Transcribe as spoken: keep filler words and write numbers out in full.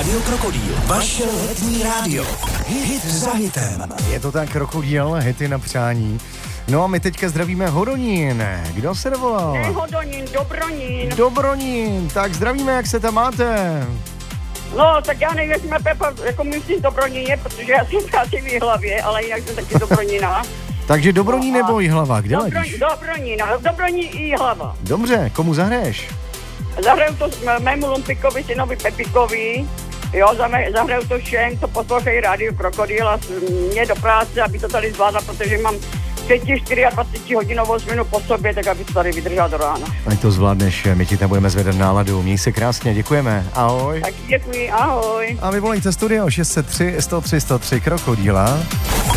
Rádio Krokodýl, vaše letní rádio. Hit za hitem. Je to tak, Krokodýl, hity na přání. No a my teďka zdravíme Hodonín. Kdo se dovolal? Ne Hodonín, Dobronín. Dobronín, tak zdravíme, jak se tam máte? No, tak já nevím, jestli mě Pepa, jako myslím Dobroníně, protože já jsem asi v Jihlavě, ale jinak jsem taky Dobronína. Takže Dobronín no, nebo Jihlava, kde Dobro, letíš? Dobronína, Dobronín i Jihlava. Dobře, komu zahraješ? Zahraju to mému lumpikovi, synovi Pepikovi, jo, zahraju to všem, co poslouchají Rádio Krokodýl a mě do práce, aby to tady zvládla, protože mám dvacet čtyři hodinovou směnu po sobě, tak aby to tady vydržela do rána. Ať to zvládneš, my ti tam budeme zvedat náladu. Měj se krásně, děkujeme. Ahoj. Tak děkuji, ahoj. A vyvolejte studio šest set tři sto tři sto tři Krokodýla.